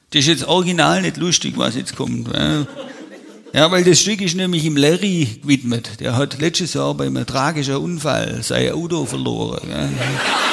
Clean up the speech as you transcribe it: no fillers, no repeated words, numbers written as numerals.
Das ist jetzt original nicht lustig, was jetzt kommt. Ja, weil das Stück ist nämlich im Larry gewidmet. Der hat letztes Jahr bei einem tragischen Unfall sein Auto verloren.